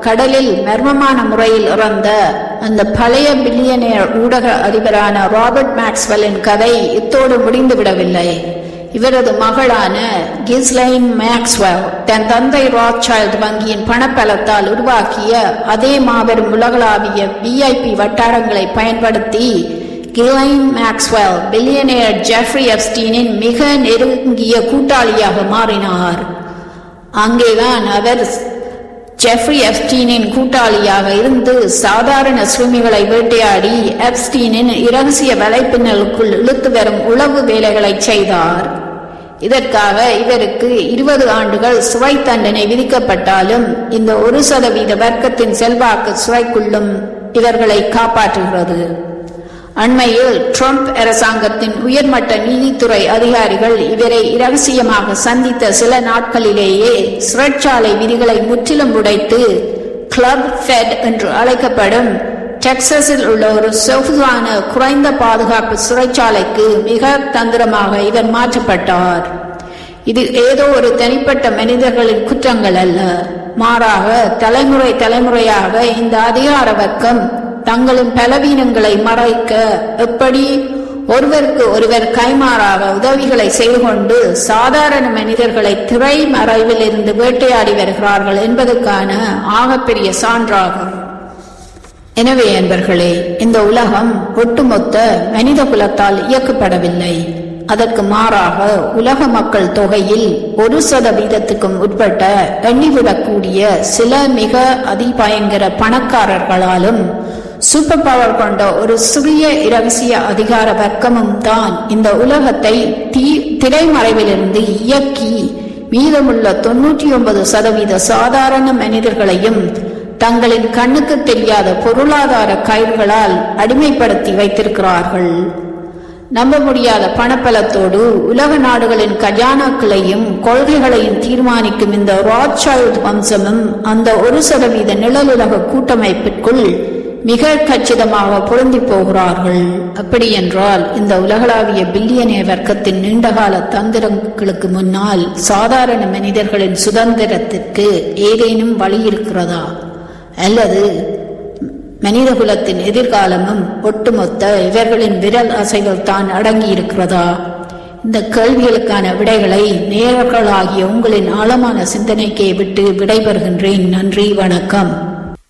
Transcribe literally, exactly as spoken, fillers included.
கடலில் மர்மமான முறையில் இறந்த அந்த பழைய பில்லியனியர் ஊடக அதிபரான ராபர்ட் மேக்ஸ்வெல்லின் கதை இத்தோடு முடிந்துவிடவில்லை. இவரது மகளான கிஸ்லைன் மேக்ஸ்வெல் தன் தந்தை ராத்சைல்ட் வங்கியின் பணப்பலத்தால் உருவாக்கிய அதே மாபெரும் உலகளாவிய விஐபி வட்டாரங்களை பயன்படுத்தி கிஸ்லைன் மேக்ஸ்வெல் பில்லியனியர் ஜெஃப்ரி எப்ஸ்டீனின் மிக நெருங்கிய கூட்டாளியாக மாறினார். அங்கேதான் அவர் ஜெஃப்ரி எப்ஸ்டீனின் கூட்டாளியாக இருந்து சாதாரண சிறுமிகளை வேட்டையாடி எப்ஸ்டீனின் இரகசிய வலைப்பின்னலுக்குள் இழுத்து வரும் உளவு வேலைகளை செய்தார். இதற்காக இவருக்கு இருபது ஆண்டுகள் சிறை தண்டனை விதிக்கப்பட்டாலும் இந்த ஒரு சதவீத வர்க்கத்தின் செல்வாக்கு சிறைக்குள்ளும் இவர்களை காப்பாற்றுகிறது. அண்மையில் ட்ரம்ப் அரசாங்கத்தின் உயர்மட்ட நீதித்துறை அதிகாரிகள் இவரை இரகசியமாக சந்தித்த சில நாட்களிலேயே சிறைச்சாலை விதிகளை முற்றிலும் உடைத்து கிளப் ஃபெட் என்று அழைக்கப்படும் டெக்சாஸில் உள்ள ஒரு சொகுசான குறைந்த பாதுகாப்பு சிறைச்சாலைக்கு மிக தந்திரமாக இவர் மாற்றப்பட்டார். இது ஏதோ ஒரு தனிப்பட்ட மனிதர்களின் குற்றங்கள் அல்ல, மாறாக தலைமுறை தலைமுறையாக இந்த அதிகார வர்க்கம் தங்களின் பலவீனங்களை மறைக்க எப்படி ஒருவருக்கு ஒருவர் கைமாறாக உதவிகளை செய்து கொண்டு சாதாரண மனிதர்களை திரை மறைவில் இருந்து வேட்டையாடி வருகிறார்கள் என்பதற்கான ஆகப்பெரிய சான்றாகும். எனவே அன்பர்களே, இந்த உலகம் ஒட்டுமொத்த மனித குலத்தால் இயக்கப்படவில்லை. அதற்கு மாறாக உலக மக்கள் தொகையில் ஒரு சதவீதத்துக்கும் உட்பட்ட எண்ணிவிடக்கூடிய சில மிக அதிபயங்கர பணக்காரர்களாலும் சூப்பர் பவர் கொண்ட ஒரு சிறிய இரகசிய அதிகார வர்க்கமும் தான் இந்த உலகத்தை திரைமறைவிலிருந்து இயக்கி மீதமுள்ள தொன்னூற்றி ஒன்பது சதவீத சாதாரண மனிதர்களையும் தங்களின் கண்ணுக்கு தெரியாத பொருளாதார கயிறுகளால் அடிமைப்படுத்தி வைத்திருக்கிறார்கள். நம்ப முடியாத பணப்பலத்தோடு உலக நாடுகளின் கஜானாக்களையும் கொள்கைகளையும் தீர்மானிக்கும் இந்த ராத்சைல்ட் வம்சமும் அந்த ஒரு சதவீத நிழலுலக கூட்டமைப்பிற்குள் மிக கச்சிதமாக பொருந்தி போகிறார்கள். அப்படி என்றால் இந்த உலகளாவிய பில்லியனே வர்க்கத்தின் நீண்டகால தந்திரங்களுக்கு முன்னால் சாதாரண மனிதர்களின் சுதந்திரத்திற்கு ஏதேனும் வழி இருக்கிறதா? அல்லது மனிதகுலத்தின் எதிர்காலமும் ஒட்டுமொத்த இவர்களின் விரல் அசைகள் தான் அடங்கி இருக்கிறதா? இந்த கேள்விகளுக்கான விடைகளை நேயர்களாகிய உங்களின் ஆழமான சிந்தனைக்கே விட்டு விடைபெறுகின்றேன். நன்றி, வணக்கம்.